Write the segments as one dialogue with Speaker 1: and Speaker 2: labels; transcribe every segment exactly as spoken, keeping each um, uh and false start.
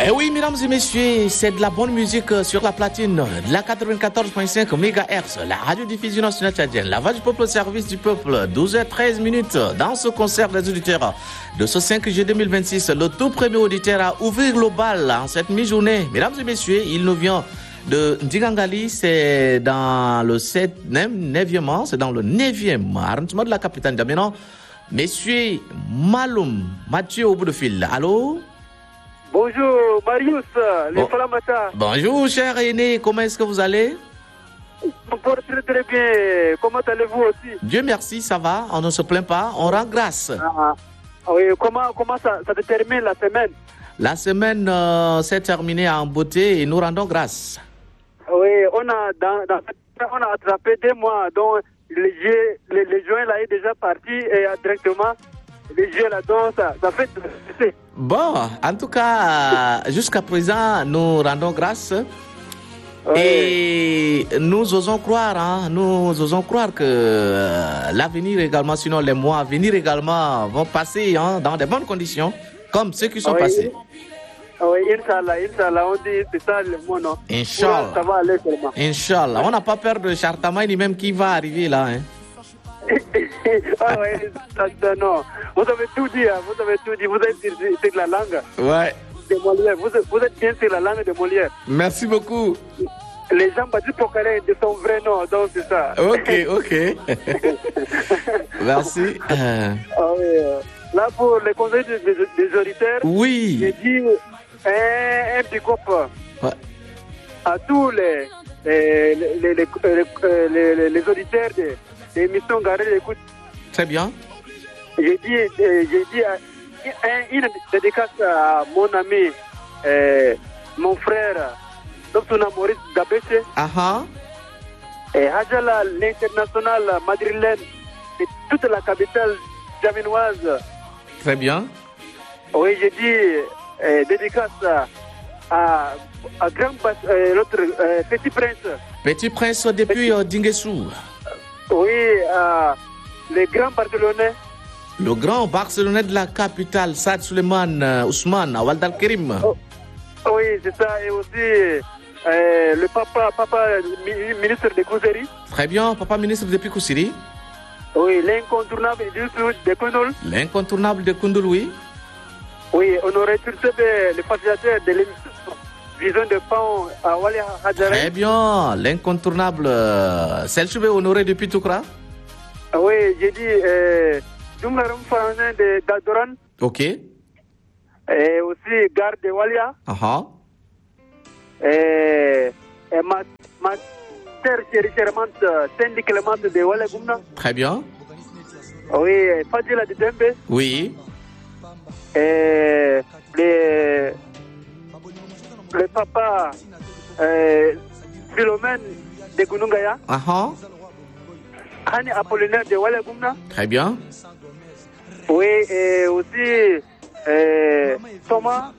Speaker 1: Eh oui, mesdames et messieurs, c'est de la bonne musique sur la platine de la quatre-vingt-quatorze virgule cinq mégahertz, la radiodiffusion nationale tchadienne, la voix du peuple au service du peuple, douze heures treize minutes dans ce concert des auditeurs de ce cinq juillet deux mille vingt-six. Le tout premier auditeur à ouvrir le bal en cette mi-journée. Mesdames et messieurs, il nous vient de Ndingangali, c'est dans le neuvième, c'est dans le neuvième arrondissement de la capitale d'Amiens. Monsieur Maloum, Mathieu au bout de fil. Allô?
Speaker 2: Bonjour Marius, les
Speaker 1: bon.
Speaker 2: Falamata.
Speaker 1: Bonjour cher aîné, comment est-ce que vous allez?
Speaker 2: On porte très très bien, comment allez-vous aussi?
Speaker 1: Dieu merci, ça va, on ne se plaint pas, on rend grâce.
Speaker 2: Ah, oui, comment, comment ça, ça se termine la semaine?
Speaker 1: La semaine euh, s'est terminée en beauté et nous rendons grâce.
Speaker 2: Oui, on a, dans, dans, on a attrapé deux mois, donc les, les, les juin là est déjà parti et directement les jeux là, donc ça, ça fait...
Speaker 1: Bon, en tout cas, jusqu'à présent, nous rendons grâce. Oui. Et nous osons croire, hein, nous osons croire que euh, l'avenir également, sinon les mois à venir également vont passer hein, dans de bonnes conditions, comme ceux qui sont
Speaker 2: oui.
Speaker 1: passés.
Speaker 2: Oui, Inch'Allah, Inch'Allah, on dit c'est ça le mot, non?
Speaker 1: Inch'Allah.
Speaker 2: Ça va aller seulement.
Speaker 1: Inch'Allah. On n'a pas peur de Chartamaï ni même qui va arriver là. Hein.
Speaker 2: Ah ouais, non. Vous avez tout dit, hein, vous avez tout dit. Vous êtes sur, sur la langue.
Speaker 1: Ouais.
Speaker 2: De Molière. Vous, vous êtes bien sur la langue de Molière.
Speaker 1: Merci beaucoup.
Speaker 2: Les gens Badi Pokalé de son vrai nom, donc c'est ça.
Speaker 1: Ok, ok. Merci. Euh...
Speaker 2: Ah oui, euh, là, pour les conseils des, des, des auditeurs,
Speaker 1: oui.
Speaker 2: J'ai dit un, un petit groupe
Speaker 1: ouais.
Speaker 2: à tous les, les, les, les, les, les, les auditeurs de l'émission Garé d'écoute.
Speaker 1: Très bien.
Speaker 2: J'ai dit, j'ai dit un, une dédicace à mon ami, euh, mon frère, docteur Maurice Gabéché.
Speaker 1: Uh-huh.
Speaker 2: Et Hajala, l'international madrilène, et toute la capitale jaminoise.
Speaker 1: Très bien.
Speaker 2: Oui, j'ai dit euh, dédicace à, à grand euh, l'autre euh, Petit Prince.
Speaker 1: Petit Prince depuis euh, Dinguessou.
Speaker 2: Oui, euh, les grands Barcelonais.
Speaker 1: Le grand Barcelonais de la capitale, Saad Suleiman euh, Ousmane, à Wald al-Kerim.
Speaker 2: Oh, oui, c'est ça. Et aussi euh, le papa, papa ministre de Kouseri.
Speaker 1: Très bien, papa ministre depuis Kousiri.
Speaker 2: Oui, l'incontournable de Koundoul.
Speaker 1: L'incontournable de Koundoul, oui.
Speaker 2: Oui, on aurait turcé le facilitateur de l'émission Vision de Pan à Wali Hadjara.
Speaker 1: Très bien, l'incontournable euh, Selchoube honoré depuis Toukra.
Speaker 2: Oui, j'ai dit euh, Djumlarum Faranin de Dadoran.
Speaker 1: Ok.
Speaker 2: Et aussi Gare de Walia.
Speaker 1: Uh-huh.
Speaker 2: Et, et ma, ma terre chérie charmante, Sandy Clémente de Walia Goumna.
Speaker 1: Très bien.
Speaker 2: Oui, Fadila de Dembe.
Speaker 1: Oui.
Speaker 2: Et les, le papa euh, Philomène de Gunungaya.
Speaker 1: Uh-huh.
Speaker 2: Hani Apollinaire de Walia Goumna.
Speaker 1: Très bien.
Speaker 2: Oui, et aussi euh, Thomas.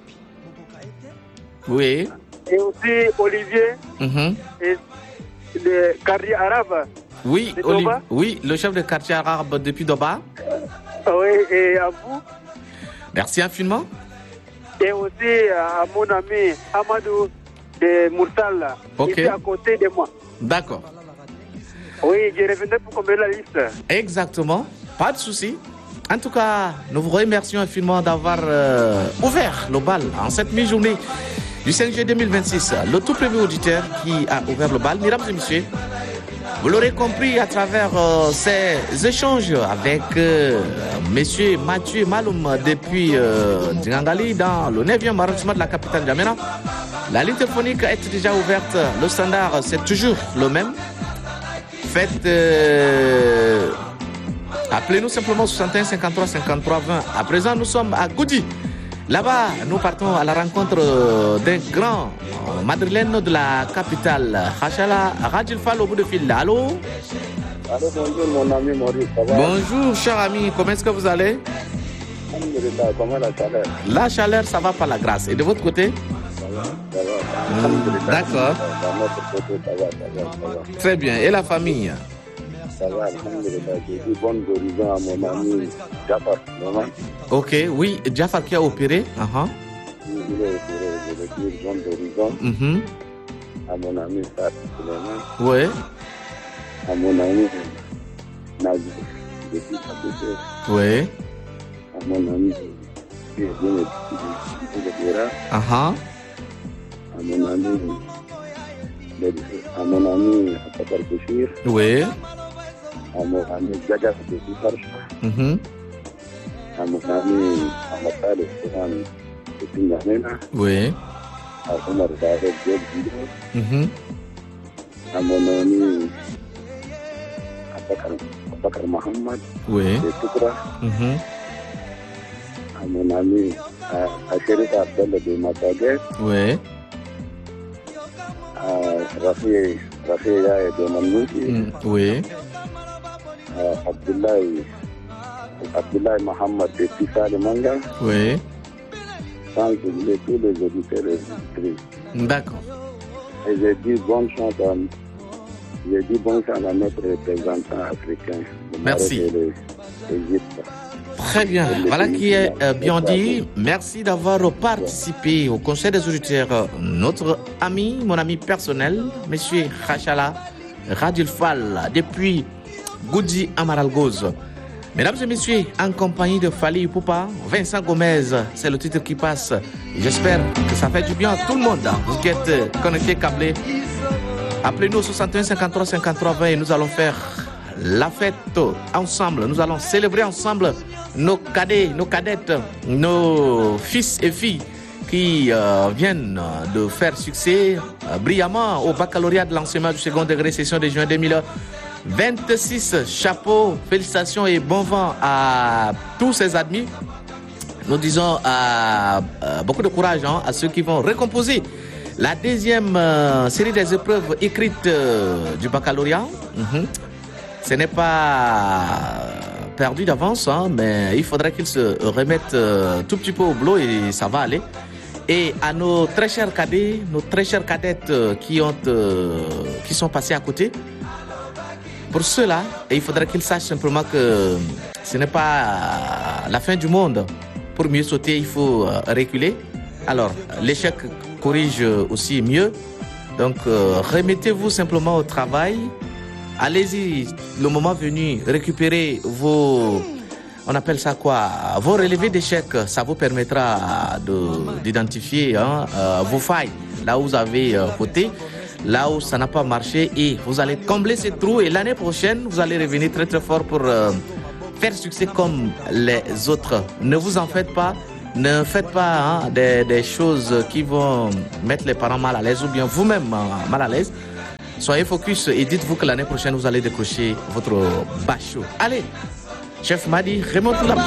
Speaker 1: Oui.
Speaker 2: Et aussi Olivier.
Speaker 1: Mm-hmm.
Speaker 2: Et le quartier arabe.
Speaker 1: Oui, Oli- oui, le chef de quartier arabe depuis Doba.
Speaker 2: Oui, et à vous.
Speaker 1: Merci infiniment.
Speaker 2: Et aussi à mon ami Amadou de Moursal,
Speaker 1: okay.
Speaker 2: Ici à côté de moi.
Speaker 1: D'accord.
Speaker 2: Oui, je revenais pour combler la liste.
Speaker 1: Exactement, pas de souci. En tout cas, nous vous remercions infiniment d'avoir euh, ouvert le bal en cette mi-journée du cinq juillet deux mille vingt-six. Le tout premier auditeur qui a ouvert le bal, mesdames et messieurs, vous l'aurez compris à travers euh, ces échanges avec euh, monsieur Mathieu Maloum depuis euh, Dingangali dans le neuvième arrondissement de la capitale d'Amena. La ligne téléphonique est déjà ouverte. Le standard, c'est toujours le même. Faites... Euh, appelez-nous simplement soixante et un cinquante-trois cinquante-trois vingt. À présent, nous sommes à Goudi. Là-bas, nous partons à la rencontre d'un grand madrilène de la capitale, Hachala Radjil Fall au bout de fil. Allô?
Speaker 3: Allô, bonjour mon ami Maurice, ça va?
Speaker 1: Bonjour cher ami, comment est-ce que vous allez?
Speaker 3: Comment la chaleur?
Speaker 1: La chaleur, ça va par la grâce. Et de votre côté?
Speaker 3: Ça va, ça va.
Speaker 1: Mmh, d'accord.
Speaker 3: De notre côté, ça va, ça va, ça va.
Speaker 1: Très bien. Et la famille?
Speaker 3: Ça va, alhamdulillah. J'ai dit bonne guérison à mon ami Jafar.
Speaker 1: Ok, oui, Jafar qui a opéré. Uh-huh.
Speaker 3: voulais je veux dire zone d'horizon.
Speaker 1: Mhm.
Speaker 3: À mon ami Fat Suleiman.
Speaker 1: Ouais.
Speaker 3: À mon ami Nazi depuis Kabouché.
Speaker 1: Ouais.
Speaker 3: À mon ami qui vient de Bira.
Speaker 1: Aha.
Speaker 3: À mon ami à mon ami Abakar Bouchir.
Speaker 1: Ouais.
Speaker 3: À mon ami Jagas de Bifarcha.
Speaker 1: Mhm.
Speaker 3: À mon ami Amatal Sohan de Pingamena.
Speaker 1: Ouais.
Speaker 3: À Omar David Diop Dido.
Speaker 1: Mhm.
Speaker 3: À mon ami Abakar, Abakar Mohamed
Speaker 1: Ouais.
Speaker 3: de Toukra.
Speaker 1: Mhm.
Speaker 3: À mon ami à, à Chérif Abdel de Matagé.
Speaker 1: Ouais.
Speaker 3: À Rafi Rafi Yaye de Manouki.
Speaker 1: Mm, ouais.
Speaker 3: À Abdoulaye Abdoulaye Mohamed de Tissa de Manga.
Speaker 1: Ouais.
Speaker 3: Sans oublier tous les auditeurs et auditrices.
Speaker 1: D'accord.
Speaker 3: Et j'ai dit bonne chance à, j'ai dit bonne chance à notre représentant africain. Le
Speaker 1: Merci.
Speaker 3: Maroc et l'Égypte.
Speaker 1: Très bien. Voilà qui est euh, bien dit. Merci d'avoir participé au Conseil des auditeurs. Notre ami, mon ami personnel, Monsieur Khachala Radulfal, depuis Goudi Amaralgoz. Mesdames et messieurs, en compagnie de Fali Poupa, Vincent Gomez, c'est le titre qui passe. J'espère que ça fait du bien à tout le monde. Vous qui êtes connectés, câblés. Appelez-nous au soixante et un cinquante-trois cinquante-trois vingt et nous allons faire la fête ensemble. Nous allons célébrer ensemble nos cadets, nos cadettes, nos fils et filles qui euh, viennent de faire succès euh, brillamment au baccalauréat de l'enseignement du second degré, session de juin deux mille vingt-six. Chapeau, félicitations et bon vent à tous ces admis. Nous disons euh, euh, beaucoup de courage hein, à ceux qui vont recomposer la deuxième euh, série des épreuves écrites euh, du baccalauréat. Mm-hmm. Ce n'est pas perdu d'avance, hein, mais il faudrait qu'ils se remettent euh, tout petit peu au boulot et ça va aller. Et à nos très chers cadets, nos très chères cadettes euh, qui, ont, euh, qui sont passés à côté, pour ceux-là, il faudrait qu'ils sachent simplement que ce n'est pas la fin du monde. Pour mieux sauter, il faut euh, reculer. Alors, l'échec corrige aussi mieux. Donc, euh, remettez-vous simplement au travail. Allez-y, le moment venu, récupérez vos, on appelle ça quoi, vos relevés d'échecs. Ça vous permettra de, d'identifier hein, euh, vos failles, là où vous avez euh, voté, là où ça n'a pas marché, et vous allez combler ces trous. Et l'année prochaine, vous allez revenir très très fort pour euh, faire succès comme les autres. Ne vous en faites pas. Ne faites pas hein, des, des choses qui vont mettre les parents mal à l'aise ou bien vous-même euh, mal à l'aise. Soyez focus et dites-vous que l'année prochaine, vous allez décrocher votre bachot. Allez, chef Madi, remonte la